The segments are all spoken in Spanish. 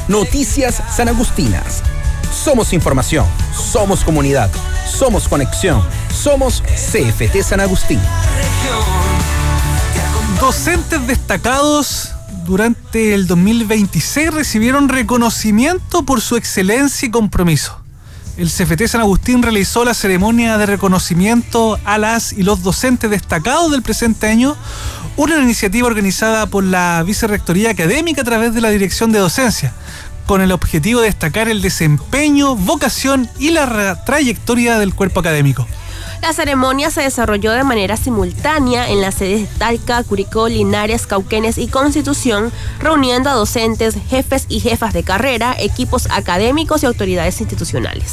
Noticias San Agustinas. Somos información, somos comunidad, somos conexión, somos CFT San Agustín. Docentes destacados durante el 2026 recibieron reconocimiento por su excelencia y compromiso. El CFT San Agustín realizó la ceremonia de reconocimiento a las y los docentes destacados del presente año, una iniciativa organizada por la Vicerrectoría Académica a través de la Dirección de Docencia, con el objetivo de destacar el desempeño, vocación y la trayectoria del cuerpo académico. La ceremonia se desarrolló de manera simultánea en las sedes de Talca, Curicó, Linares, Cauquenes y Constitución, reuniendo a docentes, jefes y jefas de carrera, equipos académicos y autoridades institucionales.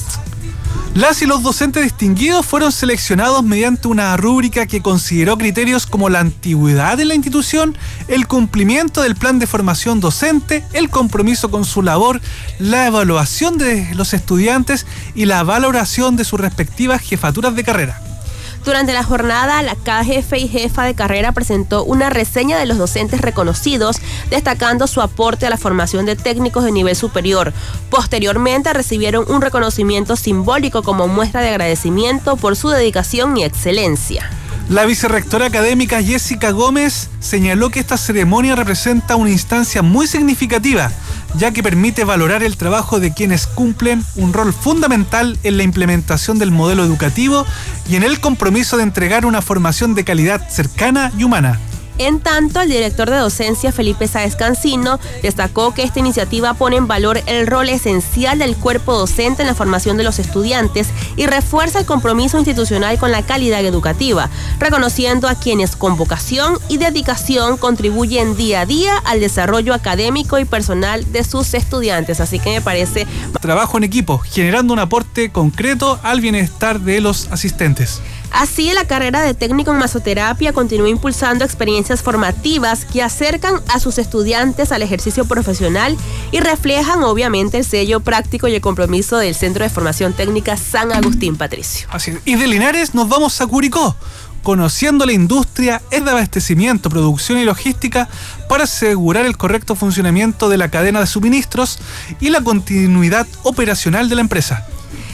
Las y los docentes distinguidos fueron seleccionados mediante una rúbrica que consideró criterios como la antigüedad de la institución, el cumplimiento del plan de formación docente, el compromiso con su labor, la evaluación de los estudiantes y la valoración de sus respectivas jefaturas de carrera. Durante la jornada, cada jefe y jefa de carrera presentó una reseña de los docentes reconocidos, destacando su aporte a la formación de técnicos de nivel superior. Posteriormente recibieron un reconocimiento simbólico como muestra de agradecimiento por su dedicación y excelencia. La vicerrectora académica Jessica Gómez señaló que esta ceremonia representa una instancia muy significativa, ya que permite valorar el trabajo de quienes cumplen un rol fundamental en la implementación del modelo educativo y en el compromiso de entregar una formación de calidad cercana y humana. En tanto, el director de docencia, Felipe Sáez Cancino, destacó que esta iniciativa pone en valor el rol esencial del cuerpo docente en la formación de los estudiantes y refuerza el compromiso institucional con la calidad educativa, reconociendo a quienes con vocación y dedicación contribuyen día a día al desarrollo académico y personal de sus estudiantes. Así que me parece... Trabajo en equipo, generando un aporte concreto al bienestar de los asistentes. Así, la carrera de técnico en masoterapia continúa impulsando experiencias formativas que acercan a sus estudiantes al ejercicio profesional y reflejan obviamente el sello práctico y el compromiso del Centro de Formación Técnica San Agustín, Patricio. Así es. Y de Linares nos vamos a Curicó, conociendo la industria de abastecimiento, producción y logística para asegurar el correcto funcionamiento de la cadena de suministros y la continuidad operacional de la empresa.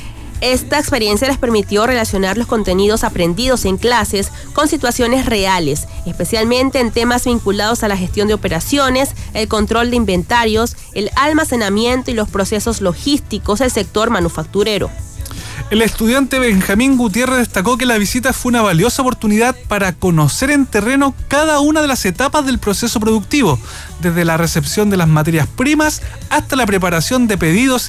Esta experiencia les permitió relacionar los contenidos aprendidos en clases con situaciones reales, especialmente en temas vinculados a la gestión de operaciones, el control de inventarios, el almacenamiento y los procesos logísticos del sector manufacturero. El estudiante Benjamín Gutiérrez destacó que la visita fue una valiosa oportunidad para conocer en terreno cada una de las etapas del proceso productivo, desde la recepción de las materias primas hasta la preparación de pedidos